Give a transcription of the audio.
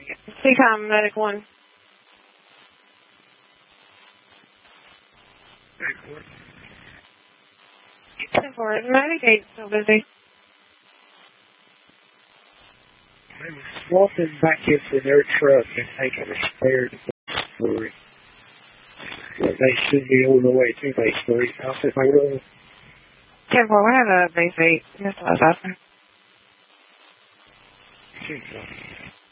CCOM Medic 1. For Medic 8, so busy. I'm swapping back into their truck and taking a spare to Base 3. They should be on the way to Base 3. I'll set my roll. 10-4, we have a Base 8. That's what I was asking.